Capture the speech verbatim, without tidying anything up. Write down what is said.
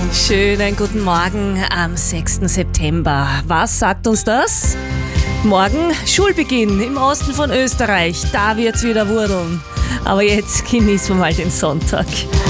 Schönen guten Morgen am sechsten September. Was sagt uns das? Morgen Schulbeginn im Osten von Österreich. Da wird's wieder wurdeln. Aber jetzt genießen wir mal den Sonntag.